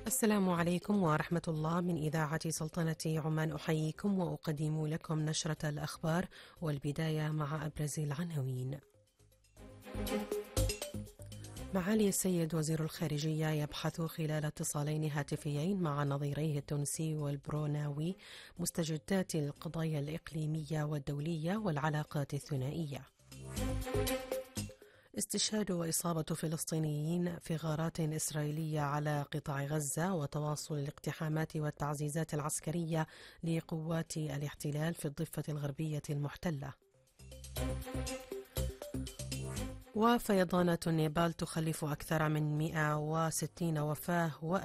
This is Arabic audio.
السلام عليكم ورحمة الله. من إذاعة سلطنة عمان أحييكم وأقدم لكم نشرة الأخبار، والبداية مع أبرز العناوين. معالي السيد وزير الخارجية يبحث خلال اتصالين هاتفيين مع نظيريه التونسي والبروناوي مستجدات القضايا الإقليمية والدولية والعلاقات الثنائية. استشهاد وإصابة فلسطينيين في غارات إسرائيلية على قطاع غزة، وتواصل الاقتحامات والتعزيزات العسكرية لقوات الاحتلال في الضفة الغربية المحتلة. وفيضانات نيبال تخلف أكثر من 160 وفاة